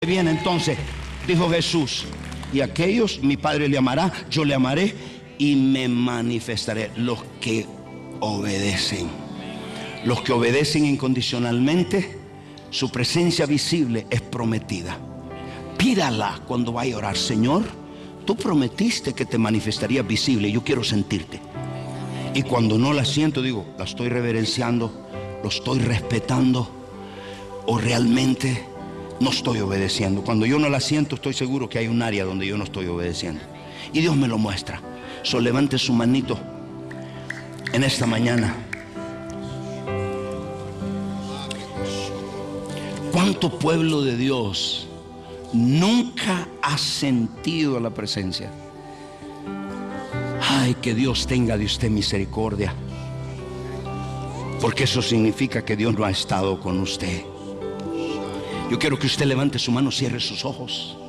Bien, entonces dijo Jesús: y aquellos mi Padre le amará, yo le amaré y me manifestaré. Los que obedecen incondicionalmente, su presencia visible es prometida. Pídala cuando vaya a orar: Señor, tú prometiste que te manifestarías visible, yo quiero sentirte. Y cuando no la siento, digo, la estoy reverenciando, lo estoy respetando, o realmente no estoy obedeciendo. Cuando yo no la siento, estoy seguro que hay un área donde yo no estoy obedeciendo, y Dios me lo muestra. Levante su manito en esta mañana. ¿Cuánto pueblo de Dios nunca ha sentido la presencia? Ay, que Dios tenga de usted misericordia, porque eso significa que Dios no ha estado con usted. Yo quiero que usted levante su mano, cierre sus ojos.